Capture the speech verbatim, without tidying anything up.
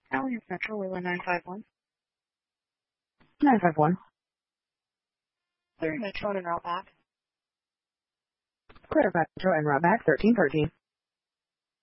Alliance Metro, Wayland nine five one. nine five one. Clear Metro and route back. Clear Metro and route back thirteen thirteen.